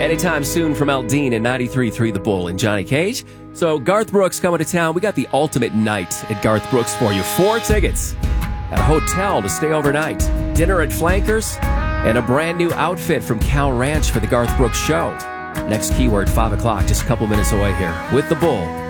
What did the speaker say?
anytime soon from Aldine and 93.3 The Bull and Johnny Cage. So Garth Brooks coming to town. We got the ultimate night at Garth Brooks for you. 4 tickets at a hotel to stay overnight, dinner at Flankers, and a brand new outfit from Cal Ranch for the Garth Brooks show. Next keyword, 5 o'clock, just a couple minutes away here with The Bull